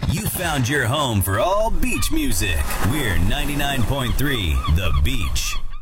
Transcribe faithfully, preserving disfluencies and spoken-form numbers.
You found your home for all beach music. We're ninety-nine point three The Beach.